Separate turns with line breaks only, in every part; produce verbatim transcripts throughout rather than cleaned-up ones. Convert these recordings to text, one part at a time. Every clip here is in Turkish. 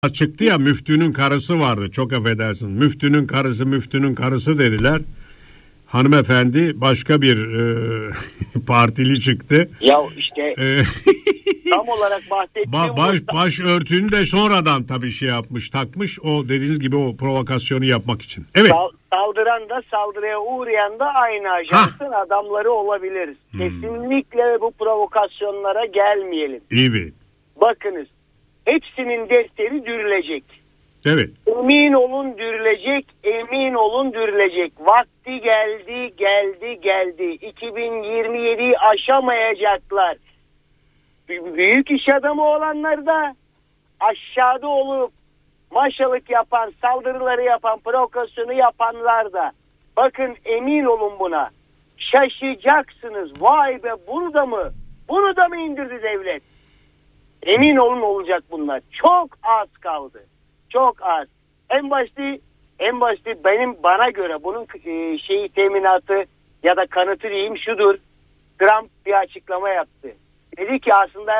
Çıktı ya, müftünün karısı vardı, çok affedersin. Müftünün karısı müftünün karısı dediler. Hanımefendi başka bir e, partili çıktı.
Ya işte
E,
tam olarak bahsettiğim
ba, baş, baş örtünü de sonradan tabii şey yapmış, takmış. O dediğiniz gibi o provokasyonu yapmak için. Evet.
Sal, saldıran da saldırıya uğrayan da aynı ajansın ha. adamları olabilir. Hmm. Kesinlikle bu provokasyonlara gelmeyelim.
Evet.
Bakınız, hepsinin defteri dürülecek.
Evet.
Emin olun dürülecek, emin olun dürülecek. Vakti geldi, geldi, geldi. iki bin yirmi yediyi aşamayacaklar. Büyük iş adamı olanlar da aşağıda olup maşalık yapan, saldırıları yapan, provokasyonu yapanlar da. Bakın, emin olun buna. Şaşacaksınız. Vay be, bunu da mı? Bunu da mı indirdi devlet? Emin olun olacak bunlar. Çok az kaldı. Çok az. En başta en başta benim bana göre bunun e, şeyi teminatı ya da kanıtı diyeyim şudur. Trump bir açıklama yaptı. Dedi ki aslında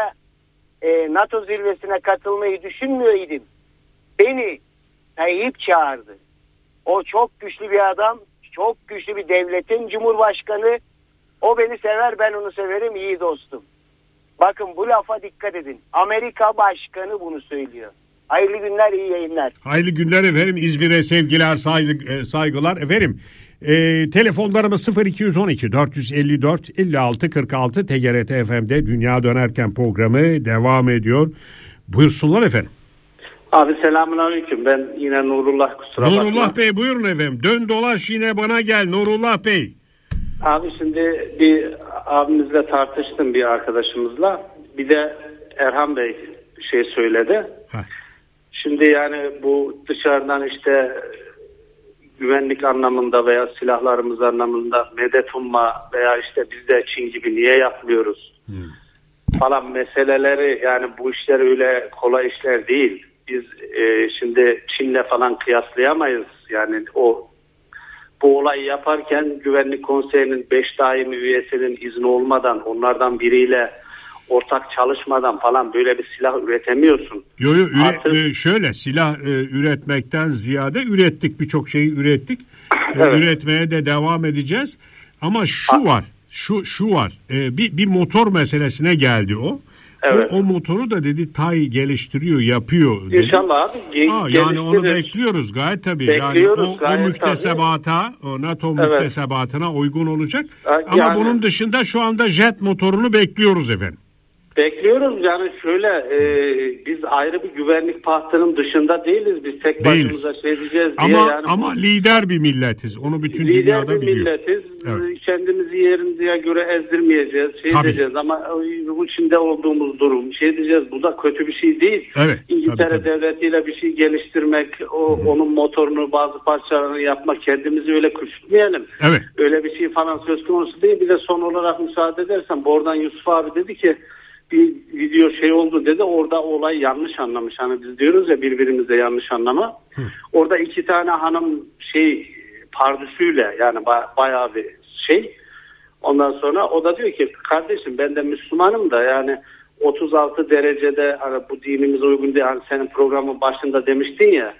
e, NATO zirvesine katılmayı düşünmüyor idim. Beni Tayyip çağırdı. O çok güçlü bir adam. Çok güçlü bir devletin cumhurbaşkanı. O beni sever, ben onu severim, iyi dostum. Bakın, bu lafa dikkat edin. Amerika Başkanı bunu söylüyor. Hayırlı günler, iyi yayınlar.
Hayırlı günler efendim. İzmir'e sevgiler, saygı, saygılar efendim. E, telefonlarımız sıfır iki on iki dört yüz elli dört elli altı kırk altı. T G R T F M'de Dünya Dönerken programı devam ediyor. Buyursunlar efendim.
Abi selamünaleyküm. Ben yine Nurullah, kusura bakma.
Nurullah Bey buyurun efendim. Dön dolaş yine bana gel Nurullah Bey.
Abi şimdi bir abimizle tartıştım, bir arkadaşımızla. Bir de Erhan Bey şey söyledi. Heh. Şimdi yani bu dışarıdan işte güvenlik anlamında veya silahlarımız anlamında medet umma veya işte biz de Çin gibi niye yapmıyoruz hmm. falan meseleleri, yani bu işler öyle kolay işler değil. Biz e, şimdi Çin'le falan kıyaslayamayız. Yani o bu olayı yaparken Güvenlik Konseyi'nin beş daimi üyesinin izni olmadan, onlardan biriyle ortak çalışmadan falan böyle bir silah üretemiyorsun.
Yo, yo, üre, Artık, e, şöyle silah e, üretmekten ziyade ürettik, birçok şeyi ürettik. Evet. E, üretmeye de devam edeceğiz. Ama şu A- var, şu şu var. E, bir bir motor meselesine geldi o. Evet. O, o motoru da dedi Tay geliştiriyor, yapıyor dedi.
İnşallah abi. Ge-
Aa, yani onu bekliyoruz gayet tabii.
Bekliyoruz,
yani o,
gayet
o müktesebata,
tabii.
o NATO
evet.
müktesebatına uygun olacak.
Yani,
Ama bunun dışında şu anda jet motorunu bekliyoruz efendim.
Bekliyoruz yani şöyle e, biz ayrı bir güvenlik pahtının dışında değiliz. Biz tek başımıza şey diyeceğiz
ama,
diye. Yani
ama lider bir milletiz. Onu bütün
lider
dünyada
bir
biliyor.
milletiz.
Evet.
Kendimizi yerimize göre ezdirmeyeceğiz. Şey
tabii.
diyeceğiz ama bu içinde olduğumuz durum şey diyeceğiz. Bu da kötü bir şey değil.
Evet,
İngiltere
tabii, tabii.
devletiyle bir şey geliştirmek, o Hı-hı. onun motorunu, bazı parçalarını yapmak, kendimizi öyle küçültmeyelim.
Evet.
Öyle bir şey falan söz konusu değil. Bir de son olarak müsaade edersen, oradan Yusuf abi dedi ki bir video şey oldu dedi, orada olay yanlış anlamış. Hani biz diyoruz ya birbirimize yanlış anlama. Hı. Orada iki tane hanım şey pardüsüyle, yani ba- bayağı bir şey. Ondan sonra o da diyor ki kardeşim ben de Müslümanım da yani otuz altı derecede hani bu dinimize uygun değil. Hani senin programın başında demiştin ya.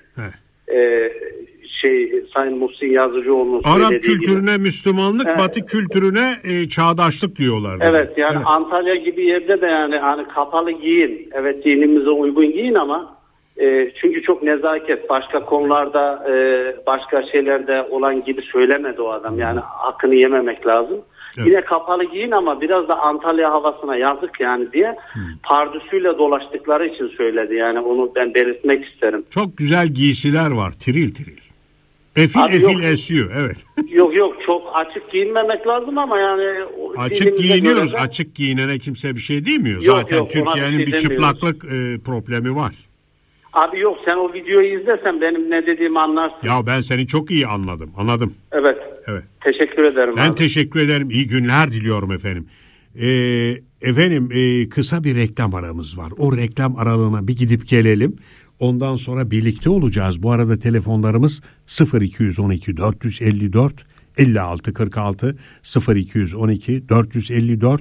E, şey Sayın Muhsin Yazıcıoğlu'nun
Arap kültürüne gibi. Müslümanlık,
evet.
Batı kültürüne e, çağdaşlık diyorlar.
Evet yani evet. Antalya gibi yerde de yani hani kapalı giyin. Evet, dinimize uygun giyin ama e, çünkü çok nezaket. Başka konularda e, başka şeylerde olan gibi söylemedi o adam. Yani hakkını yememek lazım. Evet. Yine kapalı giyin ama biraz da Antalya havasına yazık yani diye hmm. pardüsüyle dolaştıkları için söyledi. Yani onu ben belirtmek isterim.
Çok güzel giysiler var, tiril tiril. Efil Abi efil yok. Esiyor, evet.
Yok yok, çok açık giyinmemek lazım ama yani
açık giyiniyoruz. De... Açık giyinene kimse bir şey demiyor. Yok, Zaten yok, Türkiye'nin bir, şey bir çıplaklık e, problemi var.
Abi yok, sen o videoyu izlesen benim ne dediğimi anlarsın.
Ya ben seni çok iyi anladım. Anladım.
Evet.
Evet.
Teşekkür ederim.
Ben
abi.
teşekkür ederim. İyi günler diliyorum efendim. Ee, efendim e, kısa bir reklam aramız var. O reklam aralığına bir gidip gelelim. Ondan sonra birlikte olacağız. Bu arada telefonlarımız sıfır iki on iki dört yüz elli dört elli altı kırk altı sıfır iki on iki dört yüz elli dört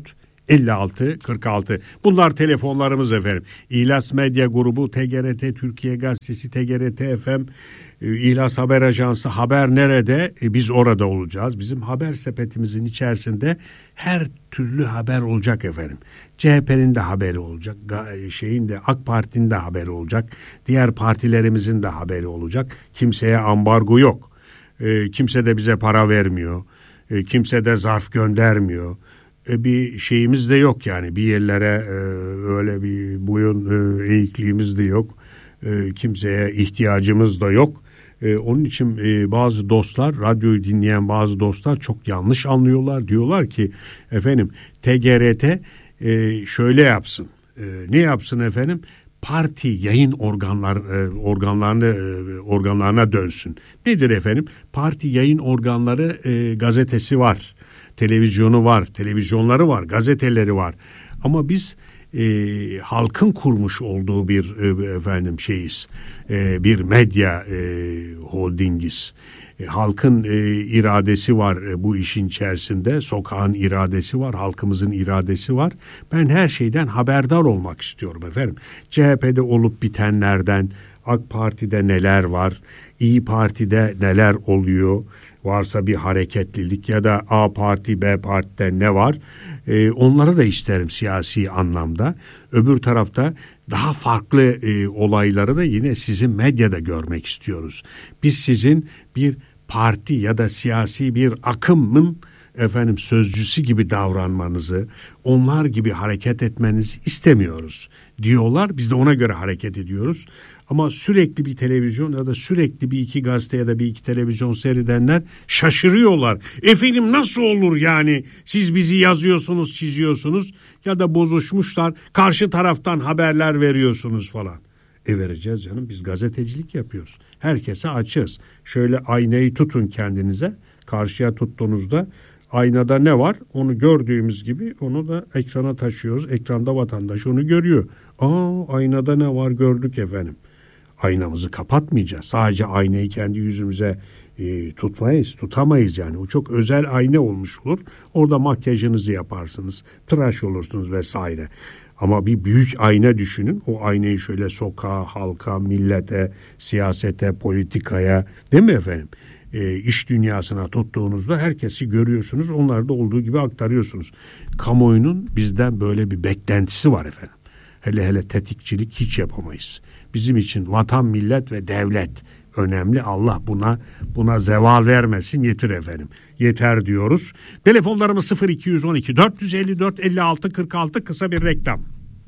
elli altı kırk altı. Bunlar telefonlarımız efendim. İhlas Medya Grubu, T G R T Türkiye Gazetesi, T G R T F M, İhlas Haber Ajansı, Haber Nerede? E, biz orada olacağız. Bizim haber sepetimizin içerisinde her türlü haber olacak efendim. C H P'nin de haberi olacak, şeyin de, AK Parti'nin de haberi olacak, diğer partilerimizin de haberi olacak. Kimseye ambargo yok. E, kimse de bize para vermiyor. E, kimse de zarf göndermiyor. E, bir şeyimiz de yok yani. Bir yerlere e, öyle bir boyun e, eğikliğimiz de yok. E, kimseye ihtiyacımız da yok. E, onun için e, bazı dostlar, radyoyu dinleyen bazı dostlar çok yanlış anlıyorlar. Diyorlar ki efendim T G R T e, şöyle yapsın. E, ne yapsın efendim? Parti yayın organlar e, organlarını e, organlarına dönsün. Nedir efendim? Parti yayın organları e, gazetesi var, televizyonu var, televizyonları var, gazeteleri var. Ama biz e, halkın kurmuş olduğu bir e, efendim şeyiz, e, bir medya e, holdingiz. E, halkın e, iradesi var e, bu işin içerisinde, sokağın iradesi var, halkımızın iradesi var. Ben her şeyden haberdar olmak istiyorum efendim. C H P'de olup bitenlerden, AK Parti'de neler var, İyi Parti'de neler oluyor, varsa bir hareketlilik ya da A Parti, B Parti'de ne var, e, onları da isterim siyasi anlamda. Öbür tarafta daha farklı e, olayları da yine sizin medyada görmek istiyoruz. Biz sizin bir parti ya da siyasi bir akımın efendim sözcüsü gibi davranmanızı, onlar gibi hareket etmenizi istemiyoruz diyorlar. Biz de ona göre hareket ediyoruz. Ama sürekli bir televizyon ya da sürekli bir iki gazete ya da bir iki televizyon seyredenler şaşırıyorlar. Efendim nasıl olur yani, siz bizi yazıyorsunuz, çiziyorsunuz ya da bozuşmuşlar, karşı taraftan haberler veriyorsunuz falan. E vereceğiz canım, biz gazetecilik yapıyoruz. Herkese açığız. Şöyle aynayı tutun kendinize, karşıya tuttuğunuzda aynada ne var onu gördüğümüz gibi onu da ekrana taşıyoruz. Ekranda vatandaş onu görüyor. Aa, aynada ne var gördük efendim. Aynamızı kapatmayacağız. Sadece aynayı kendi yüzümüze e, tutmayız, tutamayız yani. O çok özel ayna olmuş olur. Orada makyajınızı yaparsınız, tıraş olursunuz vesaire. Ama bir büyük ayna düşünün. O aynayı şöyle sokağa, halka, millete, siyasete, politikaya, değil mi efendim? E, iş dünyasına tuttuğunuzda herkesi görüyorsunuz. Onları da olduğu gibi aktarıyorsunuz. Kamuoyunun bizden böyle bir beklentisi var efendim. Hele hele tetikçilik hiç yapamayız. Bizim için vatan, millet ve devlet önemli. Allah buna buna zeval vermesin, yeter efendim. Yeter diyoruz. Telefonlarımız sıfır iki on iki dört yüz elli dört elli altı kırk altı, kısa bir reklam.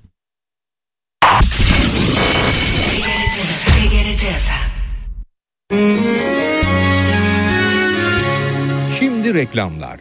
Şimdi reklamlar.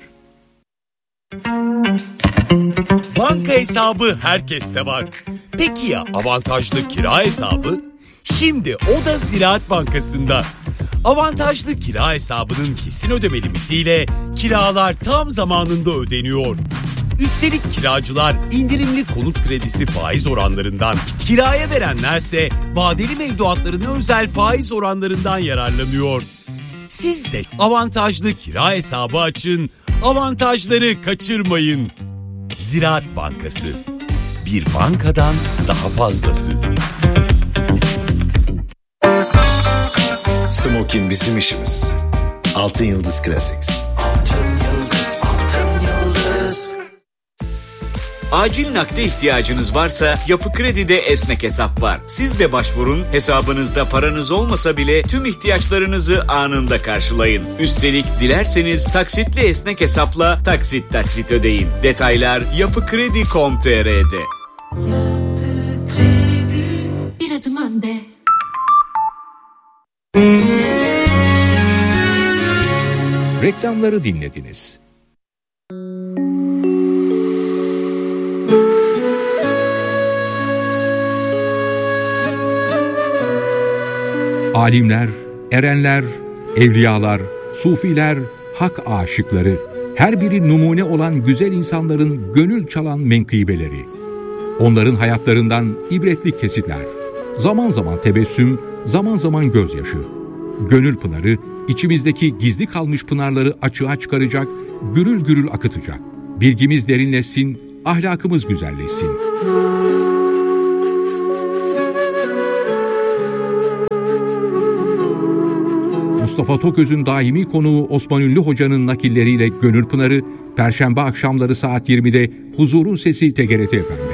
Banka hesabı herkeste var. Peki ya avantajlı kira hesabı? Şimdi o da Ziraat Bankası'nda. Avantajlı kira hesabının kesin ödeme limitiyle kiralar tam zamanında ödeniyor. Üstelik kiracılar indirimli konut kredisi faiz oranlarından, kiraya verenlerse vadeli mevduatlarına özel faiz oranlarından yararlanıyor. Siz de avantajlı kira hesabı açın, avantajları kaçırmayın. Ziraat Bankası, bir bankadan daha fazlası.
Smokin bizim işimiz. Altın Yıldız Classics.
Altın Yıldız, Altın Yıldız.
Acil nakde ihtiyacınız varsa Yapı Kredi'de esnek hesap var. Siz de başvurun, hesabınızda paranız olmasa bile tüm ihtiyaçlarınızı anında karşılayın. Üstelik dilerseniz taksitli esnek hesapla taksit taksit ödeyin. Detaylar yapıkredi nokta com nokta tr'de.
Yapı Kredi, bir adım önde.
Reklamları dinlediniz. Alimler, erenler, evliyalar, sufiler, hak aşıkları, her biri numune olan güzel insanların gönül çalan menkıbeleri. Onların hayatlarından ibretli kesitler. Zaman zaman tebessüm, zaman zaman gözyaşı. Gönül pınarı, içimizdeki gizli kalmış pınarları açığa çıkaracak, gürül gürül akıtacak. Bilgimiz derinleşsin, ahlakımız güzelleşsin. Mustafa Toköz'ün daimi konuğu Osman Ünlü Hoca'nın nakilleriyle Gönül Pınarı, Perşembe akşamları saat yirmide Huzurun Sesi T G R T F M'de.